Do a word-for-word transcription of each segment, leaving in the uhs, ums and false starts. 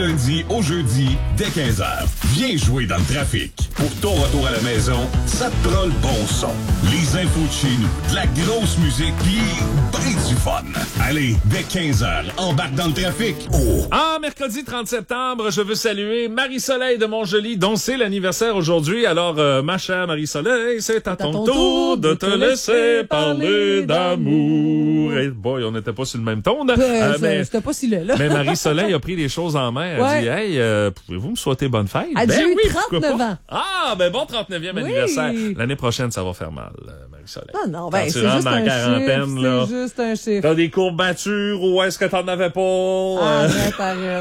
lundi au jeudi, dès quinze heures. Viens jouer dans le trafic. Pour ton retour à la maison, ça te prend le bon son. Les infos de chez nous, de la grosse musique, pis ben du fun. Allez, dès quinze heures, embarque dans le trafic. Oh! Ah, mercredi trente septembre, je veux saluer Marie-Soleil de Montjoly, dont c'est l'anniversaire aujourd'hui. Alors, euh, ma chère Marie-Soleil, c'est à ton, ton tour de te laisser parler d'amour. Et boy, on n'était pas sur le même ton. Ben, euh, mais, c'était pas si laid, là. mais Marie-Soleil a pris les choses en main. Elle Ouais. dit, hey, euh, pouvez-vous me souhaiter bonne fête? Elle ben a eu oui, trente-neuf ans. Ah, ben bon trente-neuvième Oui. anniversaire. L'année prochaine, ça va faire mal, euh, Marie-Soleil. Ah non, ben, Quand c'est tu rentres juste dans la un quarantaine, chiffre, là. c'est juste un chiffre. T'as des courbatures ou est-ce que t'en avais pas? Euh, Arrête, arrête.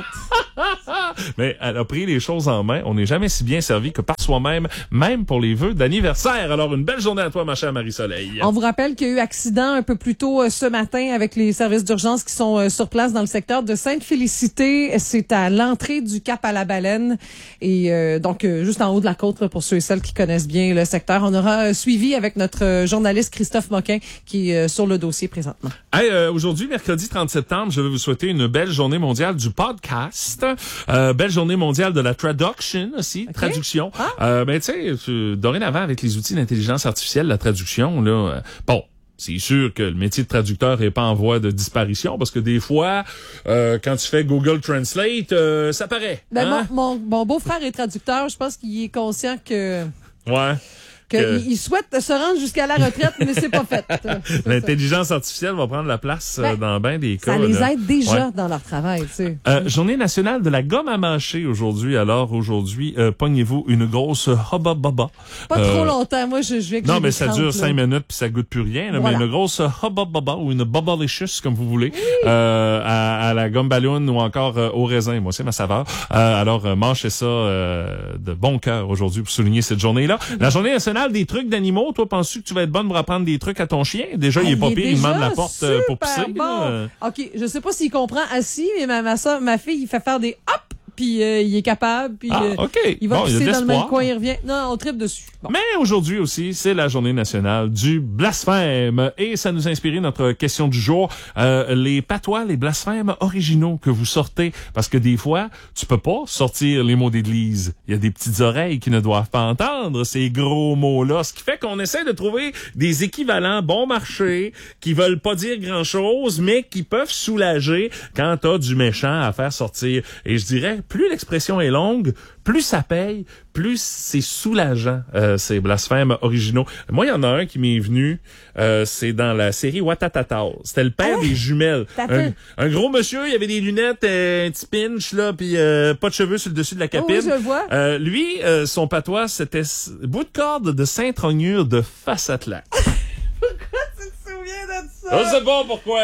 Mais elle a pris les choses en main. On n'est jamais si bien servi que par soi-même, même pour les vœux d'anniversaire. Alors, une belle journée à toi, ma chère Marie-Soleil. On vous rappelle qu'il y a eu accident un peu plus tôt euh, ce matin avec les services d'urgence qui sont euh, sur place dans le secteur de Sainte-Félicité. C'est à l'entrée du Cap à la Baleine et euh, donc euh, juste en haut de la côte là, pour ceux et celles qui connaissent bien le secteur. On aura euh, suivi avec notre euh, journaliste Christophe Moquin qui est euh, sur le dossier présentement. Hey, euh, aujourd'hui, mercredi trente septembre, je vais vous souhaiter une belle journée mondiale du podcast. Euh, belle journée mondiale de la traduction aussi, Okay. traduction. Ah. Euh, ben, tu sais, tu- dorénavant, avec les outils d'intelligence artificielle, la traduction, là, euh, bon, c'est sûr que le métier de traducteur est pas en voie de disparition parce que des fois, euh, quand tu fais Google Translate, euh, ça paraît. Ben, hein? mon, mon, mon beau-frère est traducteur. Je pense qu'il est conscient que... Ouais. qu'il Que- il souhaite se rendre jusqu'à la retraite, mais c'est pas fait. C'est ça. L'intelligence artificielle va prendre la place euh, Ben, dans bien des cas. Ça les là. aide déjà Ouais. dans leur travail, tu sais. Euh, journée nationale de la gomme à mâcher aujourd'hui. Alors aujourd'hui, euh, pognez-vous une grosse hubba baba. Pas Euh, trop longtemps. Moi, je, je vais que Non, j'ai mais des ça crampes, dure là. cinq minutes puis ça goûte plus rien. Là, Voilà. Mais une grosse hubba baba ou une bubblicious, comme vous voulez, euh, à, à la gomme ballon ou encore euh, au raisin. Moi, c'est ma saveur. Euh, alors, euh, mâchez ça euh, de bon cœur aujourd'hui pour souligner cette journée-là. La journée nationale des trucs d'animaux. Toi, penses-tu que tu vas être bonne pour apprendre des trucs à ton chien? Déjà, il est pas pire, il demande la porte euh, pour super pisser. bon. là. OK, je sais pas s'il comprend assis, mais ma, ma, soeur, ma fille, il fait faire des hop, puis euh, il est capable, puis Ah, euh, OK. il va Bon, il y a pisser de dans le même l'espoir. coin, il revient. Non, on tripe dessus. Bon. Mais aujourd'hui aussi, c'est la journée nationale du blasphème. Et ça nous a inspiré notre question du jour. Euh, les patois, les blasphèmes originaux que vous sortez. Parce que des fois, tu peux pas sortir les mots d'église. Il y a des petites oreilles qui ne doivent pas entendre ces gros mots-là. Ce qui fait qu'on essaie de trouver des équivalents bon marché qui veulent pas dire grand-chose, mais qui peuvent soulager quand t'as du méchant à faire sortir. Et je dirais, plus l'expression est longue, plus ça paye, plus c'est soulageant, euh, ces blasphèmes originaux. Moi, il y en a un qui m'est venu, euh, c'est dans la série Watatata. C'était le père Ah, des jumelles. t'as Un, fait. un gros monsieur, il avait des lunettes, euh, un petit pinch, là, puis euh, pas de cheveux sur le dessus de la Oh, capine. oui, je le vois. Euh, lui, euh, son patois, c'était s- bout de corde de Saint-Trognure de Face-Atlac. Pourquoi tu te souviens de ça? Je sais pas pourquoi.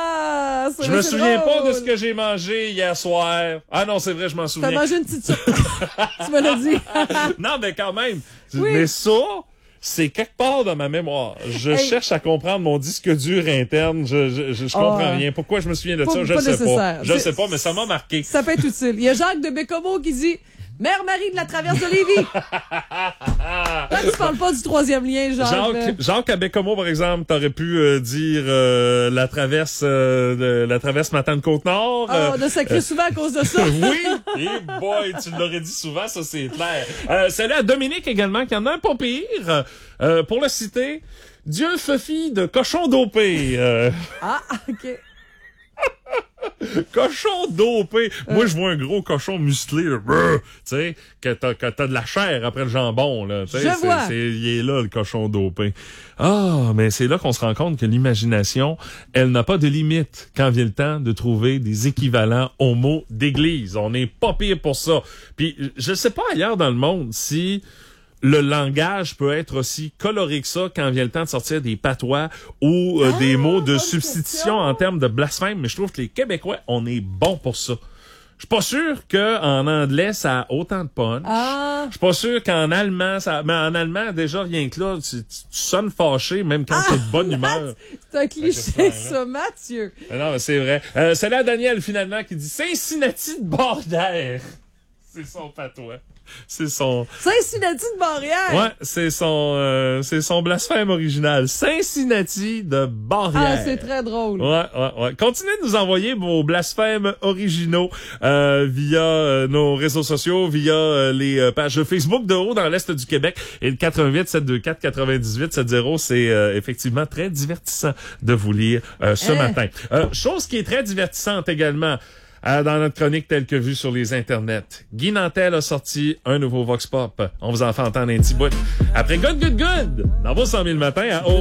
Ah, ça Je me souviens pas de ce que j'ai mangé hier soir. Ah non, c'est vrai, je m'en T'as souviens. mangé une petite soupe. Tu me l'as dit. Non, mais quand même. Oui. Mais ça, c'est quelque part dans ma mémoire. Je Hey. cherche à comprendre mon disque dur interne. Je, je, je, je comprends Ah. rien. Pourquoi je me souviens de Pas- ça? Je pas sais nécessaire. pas. Je C'est- sais pas, mais ça m'a marqué. Ça peut être utile. Il y a Jacques de Bécomo qui dit Mère Marie de la Traverse de Lévis. Là, tu parles pas du troisième lien, Jacques. là. Jacques, Jacques à Bécomo, par exemple, t'aurais pu euh, dire euh, la traverse euh, de, la traverse Matane-Côte-Nord. Ah, euh, on a sacré souvent à cause de ça. oui, et boy, tu l'aurais dit souvent, ça c'est clair. Euh, salut à Dominique également, qui en a un pas pire. Euh, pour le citer, Dieu Fufi de cochon dopé. Euh, Ah, OK. cochon dopé. Moi, je vois un gros cochon musclé, là, brrr, tu sais, que t'as, que t'as de la chair après le jambon, là. Tu sais, Je c'est, vois. c'est, il est là, le cochon dopé. Ah, mais c'est là qu'on se rend compte que l'imagination, elle n'a pas de limite quand vient le temps de trouver des équivalents aux mots d'église. On n'est pas pire pour ça. Puis, je sais pas ailleurs dans le monde si le langage peut être aussi coloré que ça quand vient le temps de sortir des patois ou euh, des mots de bonne substitution question. en termes de blasphème, mais je trouve que les Québécois, on est bons pour ça. Je suis pas sûr qu'en anglais, ça a autant de punch. Ah. Je suis pas sûr qu'en allemand, ça... Mais en allemand, déjà, rien que là, tu, tu, tu sonnes fâché, même quand t'es de bonne humeur. C'est un Ouais, cliché, c'est ça, Mathieu. Mais non, mais c'est vrai. Euh, c'est là Daniel, finalement, qui dit Cincinnati de bord d'air. C'est son patois. C'est son... Cincinnati de Montréal! Ouais, c'est son, euh, c'est son blasphème original. Cincinnati de Barrière. Ah, c'est très drôle. Ouais, ouais, ouais. Continuez de nous envoyer vos blasphèmes originaux euh, via euh, nos réseaux sociaux, via euh, les euh, pages Facebook de Haut dans l'Est du Québec. Et le quatre-vingt-huit sept deux quatre quatre-vingt-dix-huit soixante, c'est euh, effectivement très divertissant de vous lire euh, ce Hein? matin. Euh, chose qui est très divertissante également, Euh, dans notre chronique telle que vue sur les internets. Guy Nantel a sorti un nouveau Vox Pop. On vous en fait entendre un petit bout. Après Good, Good, Good, dans vos cent mille matins à